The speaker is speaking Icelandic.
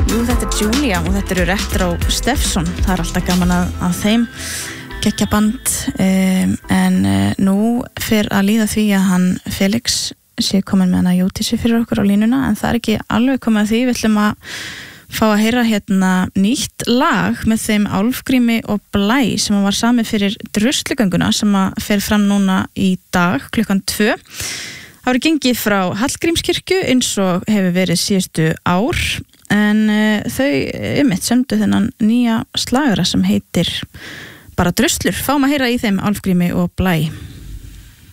Jú, þetta Julia og þetta Retro Steffson. Það alltaf gaman að þeim geggja band en nú fer að líða því að hann Felix sé komin með hana Jódísi fyrir okkur á línuna en það ekki alveg komið að því. Við ætlum að fá að heyra hérna nýtt lag með þeim Álfgrími og Blæ sem var samið fyrir Druslugönguna sem að fer fram núna í dag klukkan 2. Það voru gengið frá Hallgrímskirkju eins og hefur verið síðustu ár en þau semdu þennan nýja slagara sem heitir bara Druslur. Fáum að heyra í þeim Álfgrími og Blæ.